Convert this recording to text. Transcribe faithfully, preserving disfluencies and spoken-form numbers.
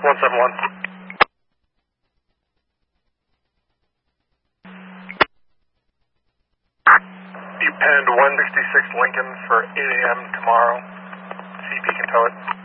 one seven one. You penned one sixty-six Lincoln for eight A M tomorrow. C P can tow it.